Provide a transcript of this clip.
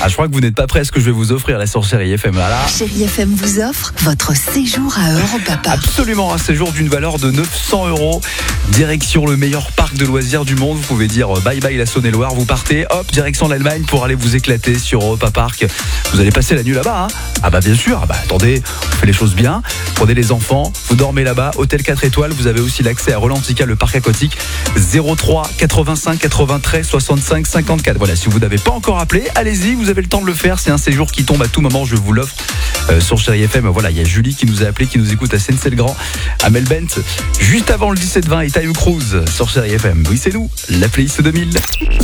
Ah, je crois que vous n'êtes pas prêts à ce que je vais vous offrir là sur Chérie FM. Voilà. Chérie FM vous offre votre séjour à Europa Park. Absolument, un séjour d'une valeur de 900 €. Direction le meilleur parc de loisirs du monde. Vous pouvez dire bye bye la Saône-et-Loire. Vous partez, hop, direction l'Allemagne pour aller vous éclater sur Europa Park. Vous allez passer la nuit là-bas, hein. Ah bah bien sûr, attendez, on fait les choses bien. Prenez les enfants, vous dormez là-bas. Hôtel 4 étoiles, vous avez aussi l'accès à Rolantica, le parc aquatique. 03 85 93 65 54. Voilà, si vous n'avez pas encore appelé, allez-y, vous avez le temps de le faire. C'est un séjour qui tombe à tout moment, je vous l'offre sur Chérie FM. Voilà, il y a Julie qui nous a appelé, qui nous écoute à Seyne-Selgrand, à Melbent, juste avant le 17-20 et Time Cruise sur Chérie FM. Oui, c'est nous, la playlist 2000.